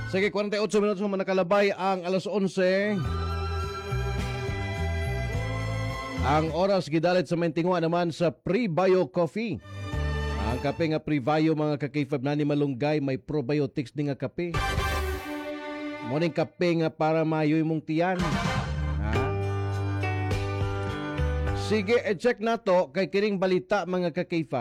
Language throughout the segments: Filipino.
Sige, 48 minutos mo nakalabay ang alas 11. Ang oras gidalit sa Mentingwa naman sa Pre-Bio Coffee. Ang kape nga Pre-Bio mga ka-K5 na ni malunggay, may probiotics din nga kape. Morning kape nga para mayoy mong tiyan. Ha? Sige, check na to kay kiring balita mga ka-K5.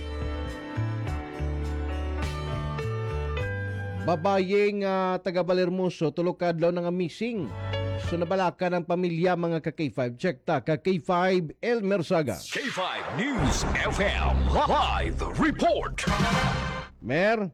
Babayeng taga Balermoso, tulog kadlaw na nga missing. So nabalaka ng pamilya mga ka-K5. Check ta, ka-K5 Elmer Saga. K5 News FM Live Report. Mer?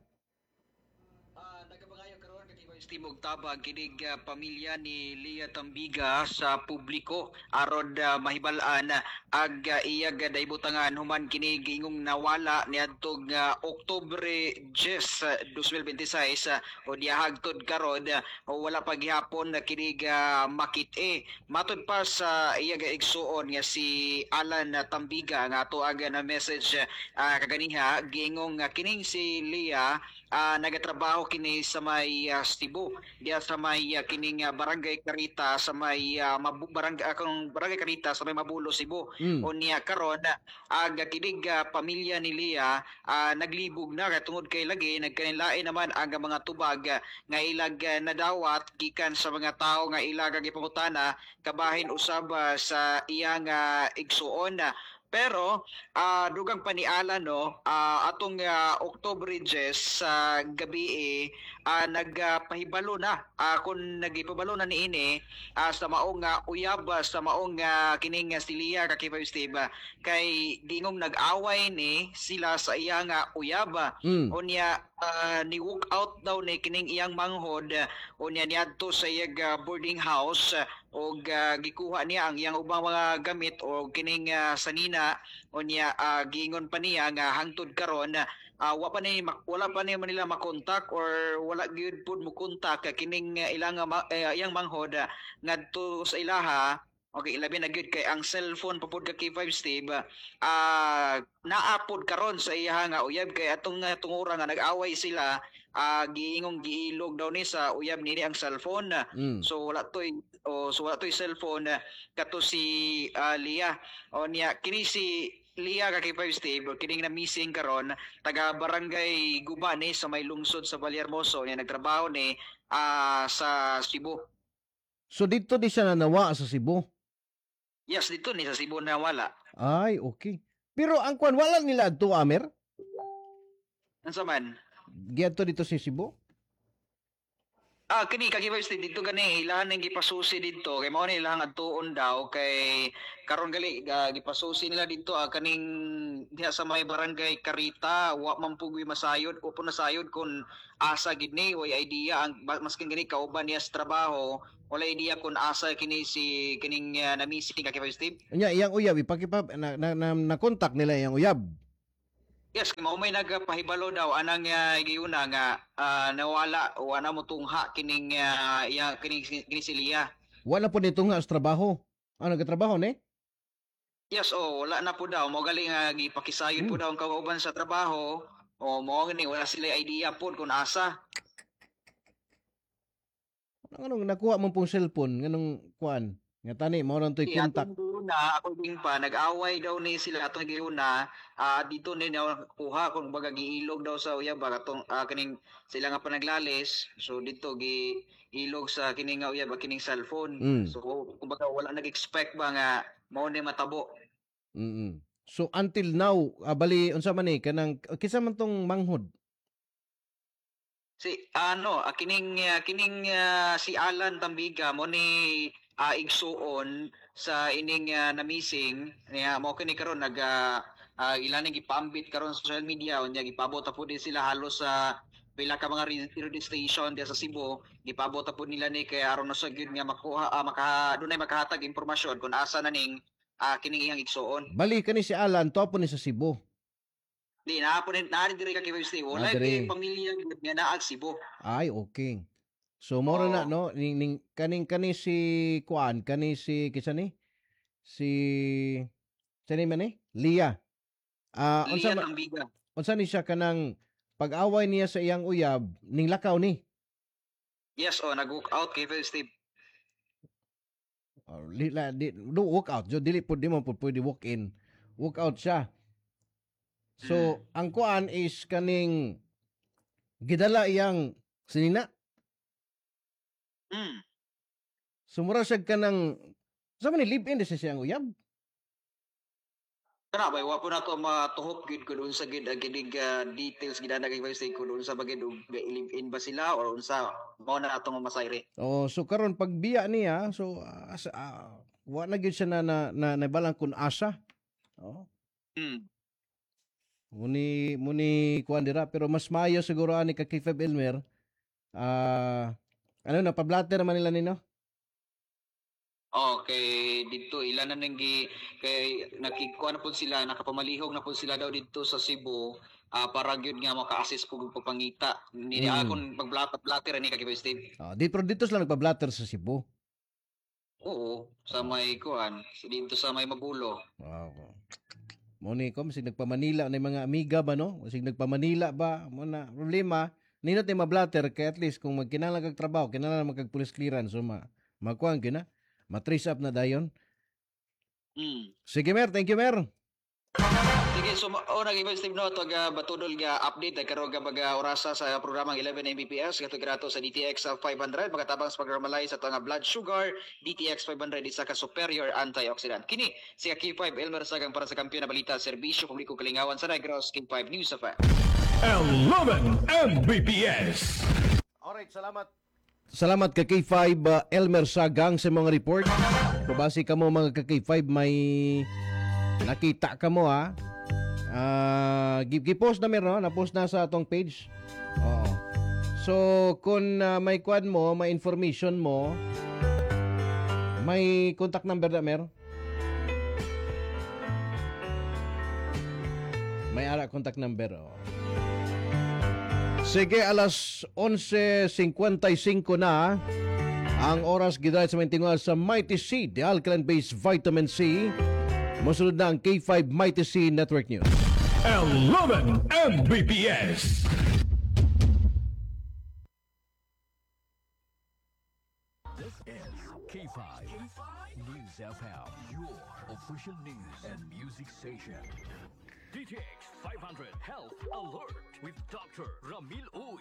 Nagabangayo karon kay Timog Tabag kinig pamilya ni Lia Tambiga sa publiko aron mahibalaan ag iyag daybutangan human kinig ingong nawala niadtong Oktubre 10, 2026 o diahagtod karon wala pa gihapon kinig makit-e. Matud pa sa iyag igsuon nga si Alan Tambiga nga tuag na message kaganiha giingong kining si Lia nagatrabaho kini sa may Cebu diya sa may kining barangay Carita sa may barangay Carita sa may Mabulo Cebu. Unya karon ag kinig pamilya ni Lia naglibog na tungod kay lagi nagkanilain naman ang mga tubag nga ilag nadawat gikan sa mga tao nga ilag gipangutana kabahin usab sa iyang igsuon. Pero dugang paniala no atong Oktubre 10 sa gabi nagpahibalo na kung nagipabalo na niini sa maong uyab sa maong kining Silia ka Steve kay gingong nag-away ni sila sa iyang uyab. Unya ni walk out daw ni kining iyang manghod unya niadto sa iyang boarding house og gikuha niya ang iyang ubang mga gamit o kining sanina unya giingon pa niya nga hangtod karon wala pa ni manila makontak or wala gyud pud mo kontak kining ilang iyang manghod ngadto sa ilaha. Okay, ilabi na gyud kay ang cellphone papud ka K5 Steve naapod karon sa iya nga uyab kay atong tungura nga nag-away sila giingong giilog daw ni sa uyab nini ang cellphone. So wala toy cellphone kato si Lia o niya kini si Lia ka K5 Steve kining na missing karon taga barangay Gubani sa may lungsod sa Balermoso niya nagtrabaho ni sa Cebu. So dito di siya nanawa sa Cebu? Yes, dito ni sa Cebu na wala. Ay, okay. Pero ang kwan, wala nila adto, Amer? Ansa man? Giadto dito sa Cebu? Kini kagibay dito gani ilahan ning gipasusi dito kay mao ni ilang adtuon daw kay karon gali gipasusi nila dito kaning diha sa may barangay Carita wa man pugoy masayod o pun nasayod kun asa gid ni way idea ang maskin gani kauban niya sa trabaho wala idea kun asa kini si kining na-missing kagibay Steve. Nya iyang uyab ipakipap na contact nila iyang uyab. Yes, mao may nagpahibalo daw anang giyuna nga nawala o ana mo tungha kining kining si Lia. Wala po nito nga sa trabaho. Ano nagtrabaho ni? Yes, wala na po daw. Mo galing gipakisayon po daw ang kauban sa trabaho. Mo gani wala sila idea po kung asa. Anong nakuha mo pong cellphone nganong kuan? Nga tani mo ron toy contact. Ako din pa nag-away daw ni sila atong giuna dito ni kuha kung baga giilog daw sa uyab atong kining sila nga panaglalis so dito giilog sa kining nga uyab kining cellphone. So kumbaga wala nag-expect ba nga mao ni matabo. So until now bali unsa man ni kanang kinsa man tong manghod? Si kining si Alan Tambiga mo ni igsuon sa ining na-missing niya mo kini karon nag ilan gipambit karon sa social media unya gipabot po din sila halos sa pila ka mga radio station diya sa Cebu gipabot po nila ni kay aron na sa gyud nga makuha dunay makahatag impormasyon kung asa na ning kining iyang igsuon. Bali kani si Alan to po ni sa Cebu. Di na po ni diri ka kay Steve wala kay pamilya nga naag Cebu. Ay okay. So moro na no ning kani si kuan kani si kisa ni si sani man ni Lia. Lia Tambiga. Unsa ni siya kanang pag-away niya sa iyang uyab ning lakaw ni? Yes, nag-walk out kay Steve. No walk out. So, dili po, di mo po pwede walk in. Walk out siya. So, ang kuan is kaning gidala iyang sinina. Mm. Sumura siya ka ng sa man live-in di siya ang uyab. Kana ba wa po na to matuhop gid ko doon sa gid ginig details gidana kay Steve ko doon sa bagid og live-in ba sila or unsa mao na atong masayre. Oh, so karon pagbiya niya, so wa na gyud siya nabalang kun asa. Oh. Mm. Muni kuan dira pero mas maayo siguro ani ka K5 Elmer. Ano na pablatter man nila nino? Okay, dito ilan na nang kay nakikuan na po sila, nakapamalihog na po sila daw dito sa Cebu para gyud nga maka-assist po pagpangita. Ni akon pag-blatter ni kay Steve. Di pero dito sila nagpa-blatter sa Cebu. Oo, sa may kuan, dito sa may Magulo. Wow. Muni ko masig nagpa-Manila na mga amiga ba no? Masig nagpa-Manila ba? Mo na problema, nino tay ma-blatter kay at least kung magkinahanglan kag trabaho, kinahanglan magkag police clearance so makuan gyud na. Matrace up na dayon. Mm. Sige Mer, thank you Mer. Sige, so nag-ibig Steve no, ito batudol nga update ay karoon nga orasa sa programang 11 Mbps kato grato sa DTX 500 magatabang sa pag-normalize sa nga blood sugar DTX 500 isa ka superior antioxidant. Kini si K5 Elmer Sagang para sa kampiyon na balita serbisyo publiko kalingawan sa Negros King 5 News of 11 Mbps. Alright, salamat. Salamat ka K5 Elmer Sagang sa mga report. Babasi ka mo mga ka K5 may nakita ka mo ha. Gipost na meron, na-post na sa atong page. Oo. So kung may quad mo, may information mo, may contact number na meron. May ara contact number. Oh. Sige, alas 11:55 na ang oras gidahit sa maintinguan sa Mighty C, the alkaline-based vitamin C. Musunod na ang K5 Mighty C Network News. 11 Mbps. This is K5 News FM, your official news and music station. DTX 500 Health Alert with Dr. Ramil Uy.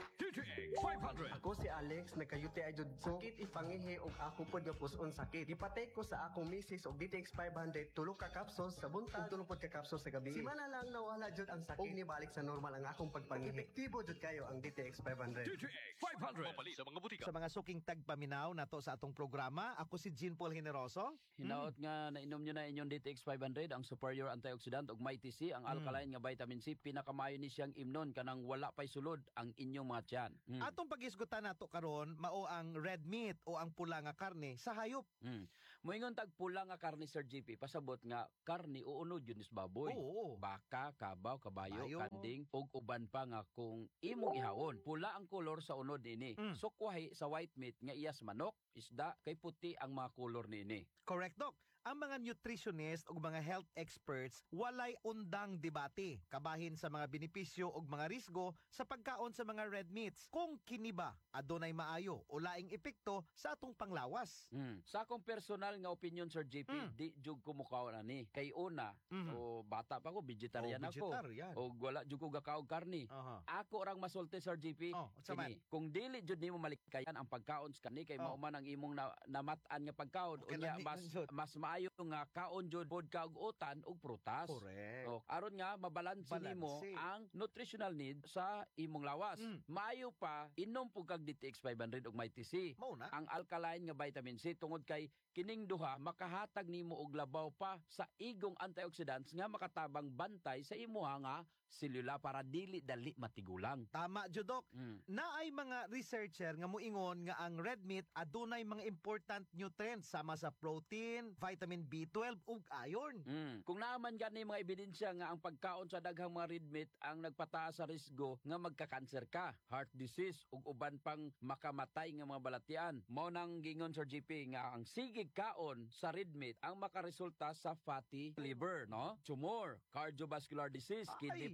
DTX 500. Ako si Alex, nagka-UTI jud sakit ipangihi og ako pod nga puson sakit. Gipatay ko sa akong misis og DTX 500 tulo ka capsules sa buntag tulo pod ka capsules sa gabi. Simana lang nawala jud ang sakit. Og nibalik sa normal ang akong pagpangihi. Epektibo jud kayo ang DTX 500. DTX 500. Mapali sa mga butika. Sa mga suking tagpaminaw nato sa atong programa, ako si Jean Paul Generoso. Hinaot nga nainom nyo na inyong DTX 500 ang superior antioxidant ug Mighty C ang alkaline nga vitamin C pinakamayo ni siyang imnon kanang wala pay sulod ang inyong mga tiyan. Atong pag-isgutan nato karon mao ang red meat o ang pula nga karne sa hayop. Moingon tag pula nga karne Sir GP pasabot nga karne uunod yun is baboy. Oo. Baka, kabaw, kabayo, Bayo. kanding ug uban pa nga kung imong ihawon. Pula ang kolor sa unod nini. So kuwahi sa white meat nga iyas manok, isda kay puti ang mga kolor nini. Correct, Doc. Ang mga nutritionist o mga health experts walay undang debate kabahin sa mga benepisyo o mga risgo sa pagkaon sa mga red meats. Kung kini ba adunay maayo o laing epekto sa atong panglawas. Sa akong personal nga opinion Sir JP, di jud ko mukaon ani. Kay una, o bata pa ko, vegetarian ako. vegetarian. O wala jud ko gakaog karni. Aha. Ako orang masulti Sir JP. Unsa man? Kung dili jud nimo malikayan ang pagkaon sa kani kay mauman ang imong namatan nga pagkaon Okay unya lang, mas maayo nga kaon jud pod ka og utan ug prutas. Correct. O aron nga mabalanse nimo Balanse. ang nutritional need sa imong lawas. Maayo pa inom pug kag DTX 500 ug Mighty C. Mao na. Ang alkaline nga vitamin C tungod kay kining duha makahatag nimo og labaw pa sa igong antioxidants nga makatabang bantay sa imuha nga selula para dili dali matigulang. Tama, Judok. Naay mga researcher nga muingon nga ang red meat adunay mga important nutrients sama sa protein, vitamin B12 ug iron. Kung naaman gani mga ebidensya nga ang pagkaon sa daghang mga red meat ang nagpataas sa risgo nga magka-cancer ka, heart disease ug uban pang makamatay nga mga balatian. Mao nang gingon Sir GP nga ang sigig kaon sa red meat ang makaresulta sa fatty liver, no? Tumor, cardiovascular disease, kidney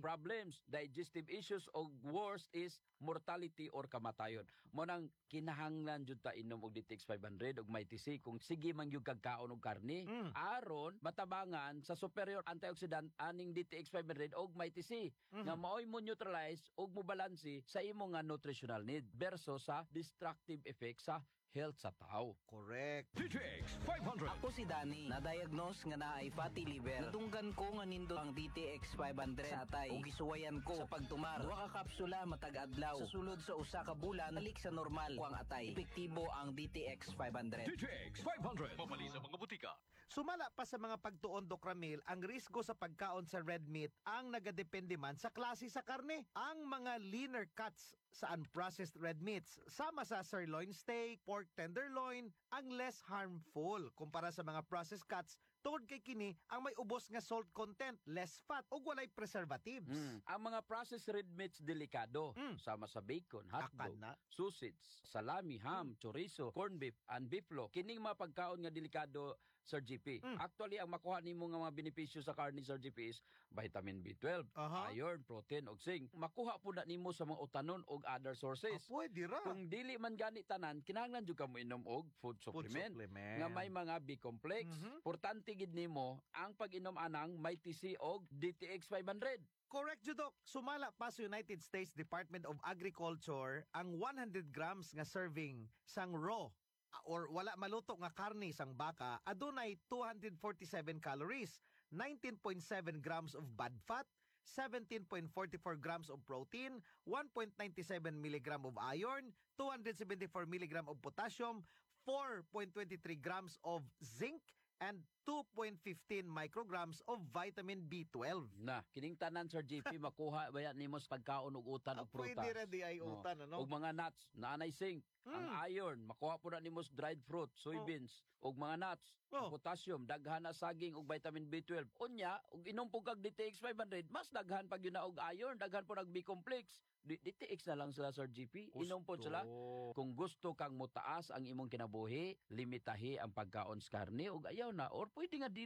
problems, digestive issues o worst is mortality or kamatayon. Mo nang kinahanglan jud ta inom og DTX 500 og may TC kung sige man gyud kagkaon og karne. Aron matabangan sa superior antioxidant aning DTX 500 og may TC nga maoy mo neutralize og mo balanse sa imo nga nutritional need versus sa destructive effect sa health sa tao. Correct. DTX 500. Ako si Danny, na-diagnose nga naay fatty liver. Natunggan ko nga nindo ang DTX 500 sa atay. O gisuwayan ko sa pagtumar. Duha ka kapsula matag adlaw. Sa sulod sa usa ka bulan, balik sa normal ko ang atay. Epektibo ang DTX 500. DTX 500. Mabali sa mga butika. Sumala pa sa mga pagtuon, Doc Ramil, ang risgo sa pagkaon sa red meat ang nagadepende man sa klase sa karne. Ang mga leaner cuts sa unprocessed red meats, sama sa sirloin steak, pork tenderloin, ang less harmful kumpara sa mga processed cuts tungod kay kini ang may ubos nga salt content, less fat ug walay preservatives. Ang mga processed red meats delikado, sama sa bacon, hotdog, Akana. sausage, salami, ham, chorizo, corned beef, and beeflo. Kining mga pagkaon nga delikado, Sir GP. Actually, ang makuha nimo nga mga benepisyo sa karne, Sir GP, is vitamin B12, Aha. iron, protein, og zinc. Makuha po na nimo sa mga utanon og other sources. Pwede ra. Kung dili man gani tanan, kinahanglan jud ka mo inom og food supplement. Nga may mga B-complex. Importante gid nimo ang pag-inom anang may TC og DTX 500. Correct, Judok. Sumala pa sa United States Department of Agriculture ang 100 grams nga serving sang raw or wala maluto nga karne sang baka adunay 247 calories, 19.7 grams of bad fat, 17.44 grams of protein, 1.97 milligram of iron, 274 milligram of potassium, 4.23 grams of zinc, and 2.15 micrograms of vitamin B12. Na, kining tanan, Sir GP, makuha ba yan nimo sa pagkaon og utan og prutas. Pwede rin di ay utan, ano? Og mga nuts, naanay zinc, ang iron, makuha po na nimo sa dried fruit, soybeans, og mga nuts, ang potassium, daghan na saging og vitamin B12. Unya, og inom po kag DTX 500, mas daghan pag yun na og iron, daghan po nag B-complex. DTX na lang sila, Sir GP. Inom po sila. Kung gusto kang mutaas ang imong kinabuhi, limitahi ang pagkaon sa karne, og ayaw na, or pwede nga